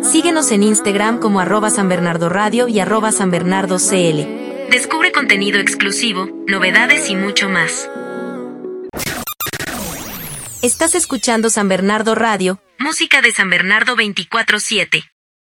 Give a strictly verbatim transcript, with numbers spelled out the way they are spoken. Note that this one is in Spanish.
Síguenos en Instagram como arroba San Bernardo Radio y arroba San Bernardo C L. Descubre contenido exclusivo, novedades y mucho más. Estás escuchando San Bernardo Radio, música de San Bernardo veinticuatro siete.